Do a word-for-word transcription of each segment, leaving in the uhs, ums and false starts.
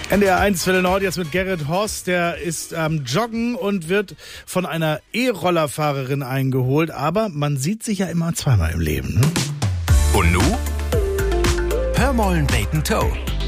N D R eins Welle Nord jetzt mit Gerrit Horst, der ist am ähm, Joggen und wird von einer E-Rollerfahrerin eingeholt. Aber man sieht sich ja immer zweimal im Leben. Ne? Und nu? Hör mollen beten Toe.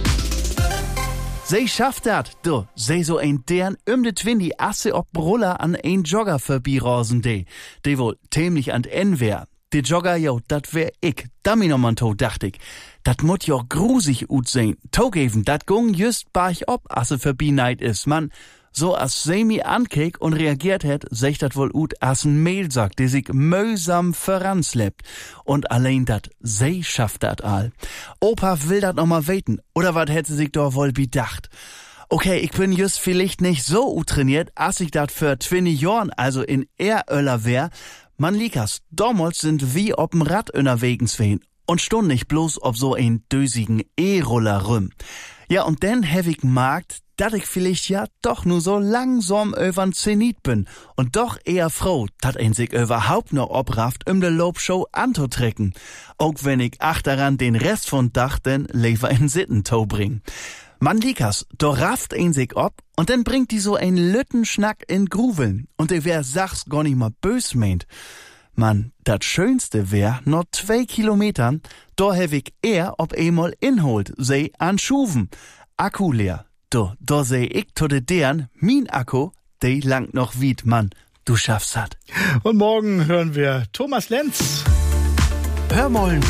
Sie schafft dat, du. Sie so ein deren um de Twindi Asse ob Roller an ein Jogger vorbeirosen de. De wohl tämlich an en wär. De Jogger, jo, dat wär ich. Dammi noch mal to, dacht ich. Dat mut jo grusig ut sein. Togeven, dat gung just barch ob, asse vorbei is, man. So as sie mi ankeek und reagiert het, sech dat wohl ut as n Mehlsack, der sich mühsam voranslebt. Und allein dat, sie schafft dat all. Opa will dat noch mal weten, oder wat hätte sich doch wohl bedacht? Okay, ich bin just vielleicht nicht so ut trainiert, as ich dat für zwanzig Jorn, also in Eröller wär. Man likas, damals sind wie ob'n Rad unterwegs wehen. Und stund nicht bloß ob so ein dösigen E-Roller rüm. Ja, und dann hab ich gemerkt, dass ich vielleicht ja doch nur so langsam übern Zenit bin und doch eher froh, dass ein sich überhaupt noch obrafft, um de Lobshow anzutrecken. Auch wenn ich achteran den Rest von Dach denn lieber in Sittentau bring. Man likas, do rafft ein sich ob und dann bringt die so ein Lüttenschnack in Gruveln und der wär sachs gar nicht mal bös meint. Man, dat Schönste wär, noch zwei Kilometern, da hab ich eher ob einmal inholt, sei an Schuven. Akku leer. Do, da seh ich to de deren, min Akku, de langt noch wied, Mann. Du schaffst hat. Und morgen hören wir Thomas Lenz. Hör mollen